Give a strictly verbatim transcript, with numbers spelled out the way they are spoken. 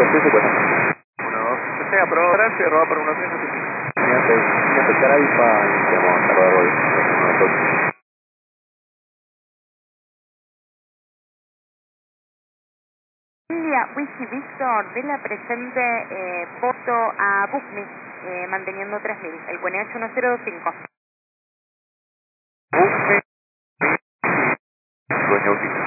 estoy secuestrando. uno dos C, aprobado, gracias, arroba por uno tres, notifica. Fíjate, fíjate, cara alfa, iniciamos a cargo de rol. India, Whisky Victor, de la presente eh, voto a Bookme, eh, manteniendo tres mil, el Q N H uno cero dos cinco. Busque, dueño